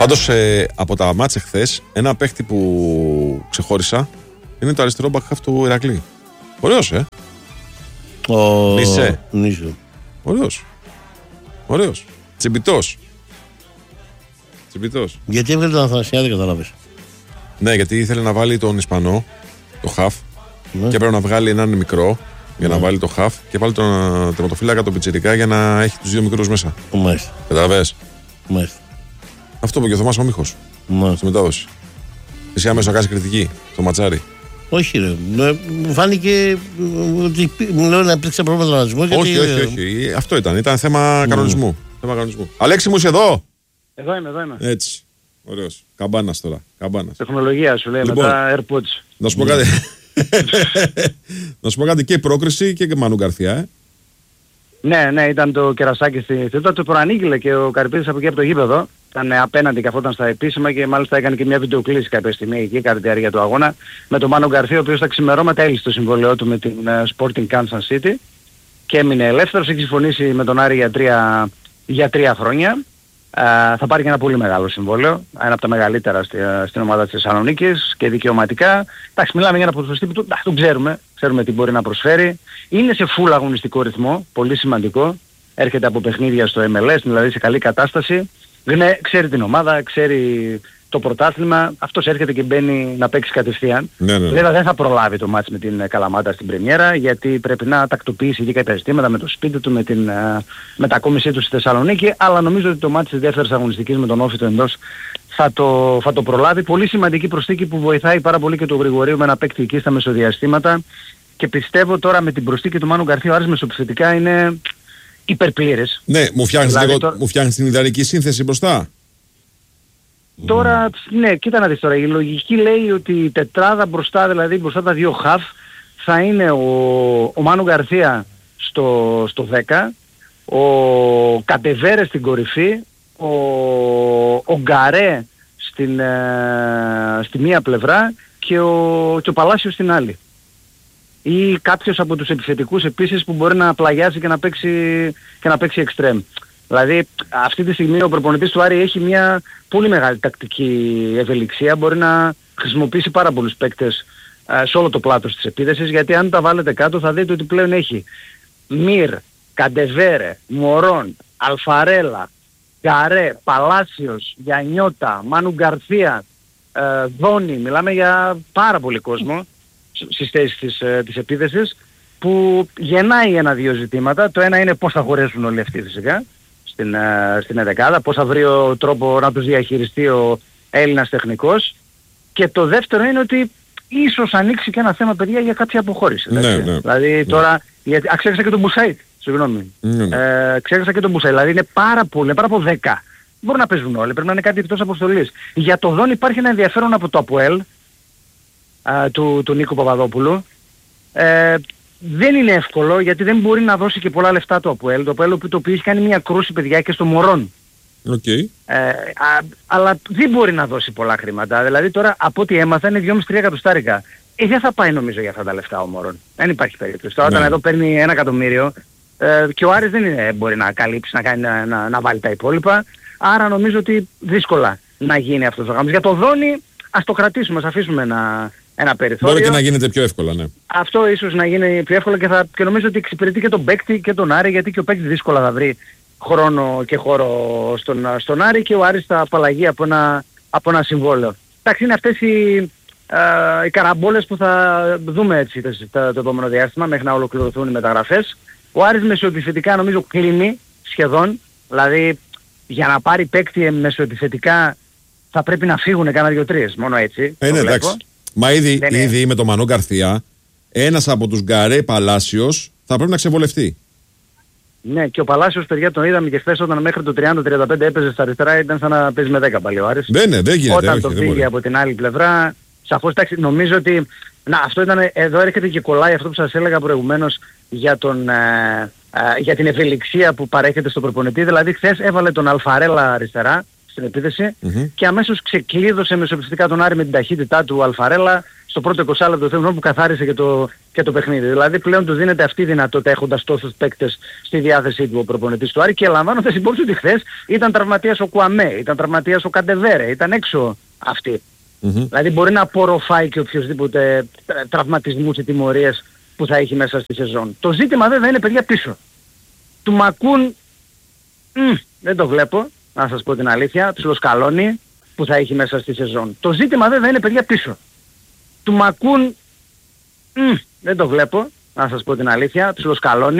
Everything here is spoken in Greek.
Πάντως από τα μάτς εχθές, ένα παίχτη που ξεχώρισα είναι το αριστερό μπακχάφ του Ηρακλή. Ωραίος, Νίσε. Ωραίος. Τσιμπητός. Γιατί έβγαλε τον Αθανασιά, δεν καταλάβες. Ναι, γιατί ήθελε να βάλει τον Ισπανό, το χαφ, Ναι. και πρέπει να βγάλει έναν μικρό για να βάλει το χαφ και βάλει τον τερματοφύλακα, τον πιτσιρικά, για να έχει τους δύο μικρούς μέσα. Μάλιστα. Καταλαβες. Μάλιστα. Αυτό που και ο Θωμάς ο Μίχος Μάλιστα. στη μετάδοση. Εσύ άμεσα να κάνεις κριτική στο ματσάρι. Όχι, ρε. Μου φάνηκε ότι μου λέω να υπήρξε πρόβλημα τραυματισμού. Όχι. Αυτό ήταν θέμα κανονισμού. Αλέξη μου, είσαι εδώ. Εδώ είμαι. Έτσι. Ωραίος. Καμπάνας τώρα. Τεχνολογία σου λέει, Λοιπόν, μετά AirPods. Να σου πω κάτι. Να σου πω κάτι, και η πρόκριση και Μανού Γκαρθιά. Ναι, ήταν το κερασάκι στη θετότητα. Το προανήγγειλε και ο Καρπίδης από εκεί από το γήπεδο. Ήταν απέναντι, καθόταν στα επίσημα και μάλιστα έκανε και μια βιντεοκλήση κάποια στιγμή εκεί κατά τη διάρκεια του αγώνα με τον Μάνο Γκαρθία, ο οποίος στα ξημερώματα έλυσε το συμβόλαιό του με την Sporting Kansas City και έμεινε ελεύθερος. Έχει συμφωνήσει με τον Άρη για 3 χρόνια. Θα πάρει και ένα πολύ μεγάλο συμβόλαιο, ένα από τα μεγαλύτερα στην ομάδα της Θεσσαλονίκης και δικαιωματικά. Εντάξει, μιλάμε για ένα ποδοσφαιριστή που τον ξέρουμε τι μπορεί να προσφέρει. Είναι σε full αγωνιστικό ρυθμό, πολύ σημαντικό. Έρχεται από παιχνίδια στο MLS, δηλαδή σε καλή κατάσταση. Ξέρει την ομάδα, ξέρει το πρωτάθλημα. Αυτός έρχεται και μπαίνει να παίξει κατευθείαν. Ναι. Βέβαια δεν θα προλάβει το μάτς με την Καλαμάτα στην πρεμιέρα, γιατί πρέπει να τακτοποιήσει και κάποια ζητήματα με το σπίτι του, με την μετακόμισή του στη Θεσσαλονίκη, αλλά νομίζω ότι το μάτς της δεύτερης αγωνιστικής με τον Όφη του εντός θα το προλάβει. Πολύ σημαντική προσθήκη που βοηθάει πάρα πολύ και τον Γρηγορίου με ένα παίκτη εκεί στα μεσοδιαστήματα, και πιστεύω τώρα με την προσθήκη του Μάνου Γκαρθία ο Άρης μεσοπιθετικά είναι υπερπλήρες. Ναι, μου φτιάχνεις Δηλαδή, την ιδανική σύνθεση μπροστά. Τώρα, ναι, κοίτα να δεις τώρα. Η λογική λέει ότι η τετράδα μπροστά, δηλαδή μπροστά τα δύο χαφ, θα είναι ο Μάνου Γκαρθία στο 10, ο Κατεβέρε στην κορυφή, ο Γκαρέ στη μία πλευρά και ο Παλάσιος στην άλλη. Ή κάποιος από τους επιθετικούς επίσης που μπορεί να πλαγιάσει και να παίξει εξτρέμ. Δηλαδή αυτή τη στιγμή ο προπονητής του Άρη έχει μια πολύ μεγάλη τακτική ευελιξία. Μπορεί να χρησιμοποιήσει πάρα πολλούς παίκτες σε όλο το πλάτος της επίθεσης, γιατί αν τα βάλετε κάτω θα δείτε ότι πλέον έχει Μυρ, Καντεβέρε, Μωρόν, Αλφαρέλα, Γκαρέ, Παλάσιος, Γιαννιώτα, Μάνου Γκαρθία, Δόνι. Μιλάμε για πάρα πολύ κόσμο στις θέσεις της επίθεσης, που γεννάει ένα-δύο ζητήματα. Το ένα είναι πώς θα χωρέσουν όλοι αυτοί φυσικά στην εδεκάδα, πώς θα βρει ο τρόπο να τους διαχειριστεί ο Έλληνας τεχνικός, και το δεύτερο είναι ότι ίσως ανοίξει και ένα θέμα, παιδιά, για κάποια αποχώρηση. Ναι. Δηλαδή τώρα, γιατί ξέχασα και τον Μπουσάιτ, συγγνώμη. Ξέχασα και τον Μπουσάιτ, δηλαδή είναι πάρα από 10. Μπορούν να παίζουν όλοι, πρέπει να είναι κάτι εκτός αποστολής. Για το Δόν υπάρχει ένα ενδιαφέρον από το ΑΠΟΕΛ, του Νίκου Παπαδόπουλου. Δεν είναι εύκολο, γιατί δεν μπορεί να δώσει και πολλά λεφτά το ΑΠΟΕΛ. Το ΑΠΟΕΛ το οποίο έχει κάνει μια κρούση, παιδιά, και στο Μωρόν. Okay. Αλλά δεν μπορεί να δώσει πολλά χρήματα. Δηλαδή τώρα από ό,τι έμαθα είναι 2,5-3 εκατοστάρικα. Δεν θα πάει νομίζω για αυτά τα λεφτά ο Μωρόν. Δεν υπάρχει περίπτωση. Τώρα όταν εδώ παίρνει 1 εκατομμύριο και ο Άρης δεν μπορεί να καλύψει, να βάλει τα υπόλοιπα. Άρα νομίζω ότι δύσκολα να γίνει αυτός ο γάμος. Για το Δόνι ας το κρατήσουμε, ας αφήσουμε ένα περιθώριο. Μπορεί και να γίνεται πιο εύκολα, ναι. Αυτό ίσως να γίνει πιο εύκολα και νομίζω ότι εξυπηρετεί και τον παίκτη και τον Άρη, γιατί και ο παίκτης δύσκολα θα βρει χρόνο και χώρο στον Άρη, και ο Άρης θα απαλλαγεί από ένα συμβόλαιο. Εντάξει, είναι αυτές οι καραμπόλες που θα δούμε έτσι το επόμενο διάστημα μέχρι να ολοκληρωθούν οι μεταγραφές. Ο Άρης μεσοεπιθετικά νομίζω κλείνει σχεδόν, δηλαδή για να πάρει παίκτη μεσοεπιθετικά θα πρέπει να φύγουν κάνα 2-3, μόνο έτσι. Ναι, εντάξει. Μα ήδη με τον Μανώ Γκαρθία, ένας από τους Γκαρέ Παλάσιος θα πρέπει να ξεβολευτεί. Ναι, και ο Παλάσιος, παιδιά, τον είδαμε και χθες όταν μέχρι το 30-35 έπαιζε στα αριστερά, ήταν σαν να παίζει με 10 πάλι ο Άρης. Δεν γίνεται. Όταν το φύγει από την άλλη πλευρά, σαφώς, εντάξει, νομίζω ότι αυτό ήταν, εδώ έρχεται και κολλάει αυτό που σας έλεγα προηγουμένως για την ευελιξία που παρέχεται στο προπονητή. Δηλαδή χθες έβαλε τον Αλφαρέλα αριστερά στην επίθεση και αμέσως ξεκλείδωσε μεσοεπιθετικά τον Άρη με την ταχύτητά του Αλφαρέλα στο πρώτο 20 λεπτό του που καθάρισε και το παιχνίδι. Δηλαδή πλέον του δίνεται αυτή η δυνατότητα έχοντας τόσους παίκτες στη διάθεσή του ο προπονητής του Άρη και λαμβάνοντας υπόψη ότι χθες ήταν τραυματίας ο Κουαμέ, ήταν τραυματίας ο Καντεβέρε, ήταν έξω αυτοί. Δηλαδή μπορεί να απορροφάει και οποιοσδήποτε τραυματισμούς ή τιμωρίες που θα έχει μέσα στη σεζόν. Το ζήτημα βέβαια είναι παιδιά πίσω. Του Μακούν δεν το βλέπω, να σας πω την αλήθεια, του Λοσκαλόνι που θα έχει μέσα στη σεζόν. Το ζήτημα βέβαια είναι παιδιά πίσω. Του Μακούν δεν το βλέπω, να σας πω την αλήθεια, του Λοσκαλόνι